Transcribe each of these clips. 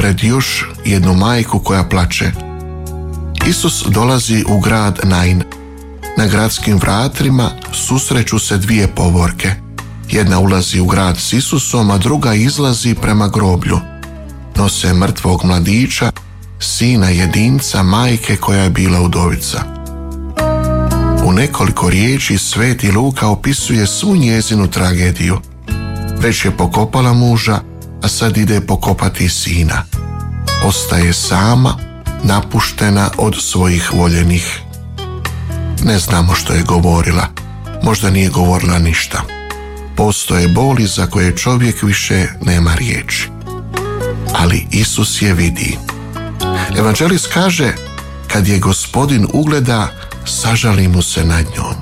pred još jednu majku koja plače. Isus dolazi u grad Nain. Na gradskim vratima susreću se dvije povorke. Jedna ulazi u grad s Isusom, a druga izlazi prema groblju. Nose mrtvog mladića, sina jedinca majke koja je bila udovica. U nekoliko riječi Sveti Luka opisuje svu njezinu tragediju. Već je pokopala muža, a sad ide pokopati sina. Ostaje sama, napuštena od svojih voljenih. Ne znamo što je govorila, možda nije govorila ništa. Postoje boli za koje čovjek više nema riječi. Ali Isus je vidi. Evanđelist kaže, kad je Gospodin ugleda, sažali mu se nad njom.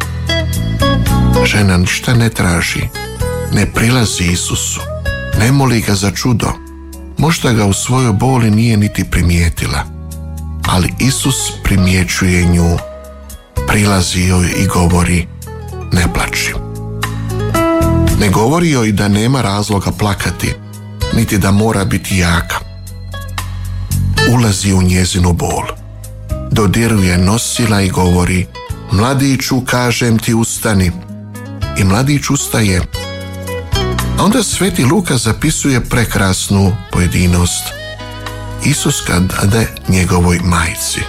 Žena ništa ne traži, ne prilazi Isusu, ne moli ga za čudo. Možda ga u svojoj boli nije niti primijetila. Ali Isus primjećuje nju, prilazi joj i govori, ne plači. Ne govori joj da nema razloga plakati, niti da mora biti jaka. Ulazi u njezinu bol, dodiruje nosila i govori, mladiću, kažem ti, ustani. I mladić ustaje. A onda Sveti Luka zapisuje prekrasnu pojedinost. Isus kad dade njegovoj majci.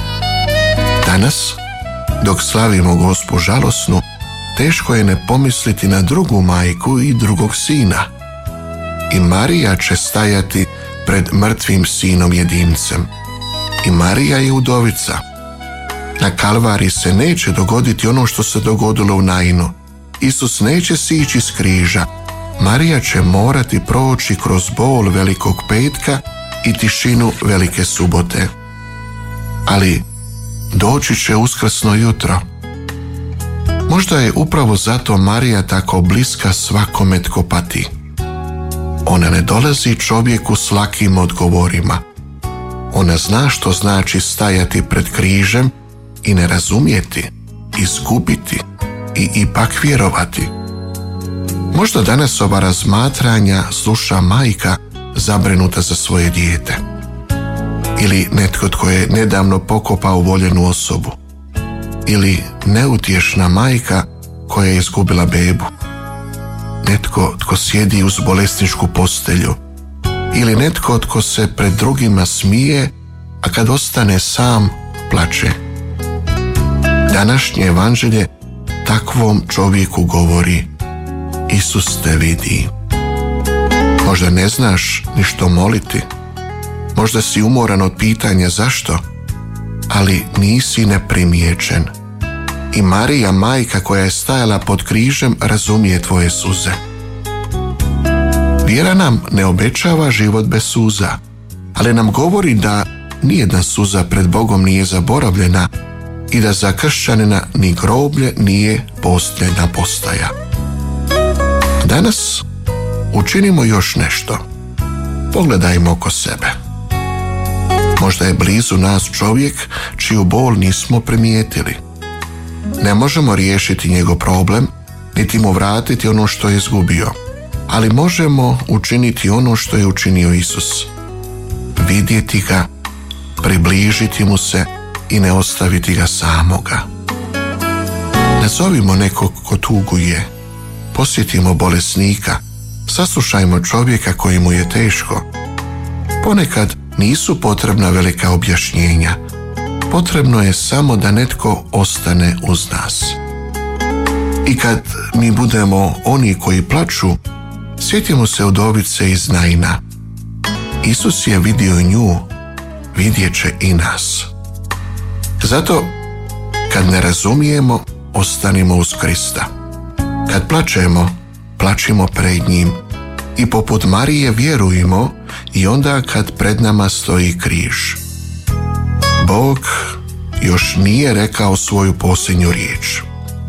Danas, dok slavimo Gospu žalosnu, teško je ne pomisliti na drugu majku i drugog sina. I Marija će stajati pred mrtvim sinom jedincem. I Marija je udovica. Na Kalvari se neće dogoditi ono što se dogodilo u Nainu. Isus neće sići s križa. Marija će morati proći kroz bol Velikog petka i tišinu Velike subote. Ali doći će uskrsno jutro. Možda je upravo zato Marija tako bliska svakome tko pati. Ona ne dolazi čovjeku s lakim odgovorima. Ona zna što znači stajati pred križem i ne razumjeti, izgubiti i ipak vjerovati. Možda danas ova razmatranja sluša majka zabrinuta za svoje dijete. Ili netko tko je nedavno pokopao voljenu osobu. Ili neutješna majka koja je izgubila bebu. Netko tko sjedi uz bolesničku postelju. Ili netko tko se pred drugima smije, a kad ostane sam, plače. Današnje evanđelje takvom čovjeku govori, Isus te vidi. Možda ne znaš ni što moliti. Možda si umoran od pitanja zašto, ali nisi neprimiječen. I Marija, majka koja je stajala pod križem, razumije tvoje suze. Vjera nam ne obećava život bez suza, ali nam govori da nijedna suza pred Bogom nije zaboravljena i da za kršćanina ni groblje nije posljednja postaja. Danas učinimo još nešto. Pogledajmo oko sebe. Možda je blizu nas čovjek čiju bol nismo primijetili. Ne možemo riješiti njegov problem, niti mu vratiti ono što je izgubio, ali možemo učiniti ono što je učinio Isus. Vidjeti ga, približiti mu se i ne ostaviti ga samoga. Nazovimo nekog ko tuguje, posjetimo bolesnika, saslušajmo čovjeka koji mu je teško. Ponekad nisu potrebna velika objašnjenja. Potrebno je samo da netko ostane uz nas. I kad mi budemo oni koji plaču, sjetimo se udovice iz Naina. Isus je vidio nju, vidjet će i nas. Zato, kad ne razumijemo, ostanimo uz Krista. Kad plačemo, plačimo pred njim i poput Marije vjerujemo i onda kad pred nama stoji križ. Bog još nije rekao svoju posljednju riječ.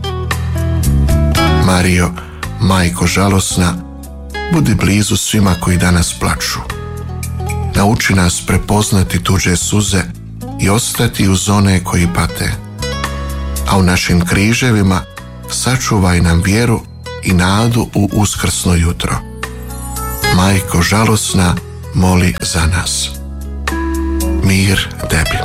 Marijo, majko žalosna, budi blizu svima koji danas plaču. Nauči nas prepoznati tuđe suze i ostati uz one koji pate. A u našim križevima sačuvaj nam vjeru i nadu u uskrsno jutro. Majko žalosna, moli za nas. Mir tebi.